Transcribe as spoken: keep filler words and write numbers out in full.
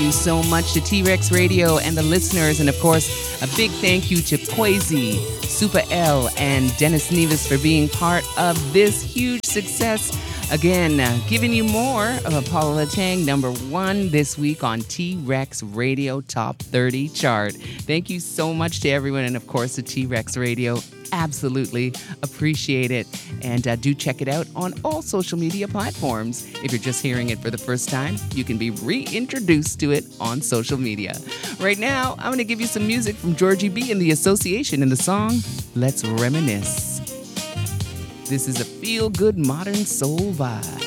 you so much to T-Rex Radio and the listeners. And of course, a big thank you to Kwesi, Super L, and Dennis Nevis for being part of this huge success. Again, uh, giving you more of Paula Tang, number one this week on T-Rex Radio Top thirty chart. Thank you so much to everyone, and of course to T-Rex Radio. Absolutely appreciate it. And uh, do check it out on all social media platforms. If you're just hearing it for the first time, you can be reintroduced to it on social media. Right now, I'm going to give you some music from Georgie B and the Association in the song Let's Reminisce. This is a feel-good modern soul vibe.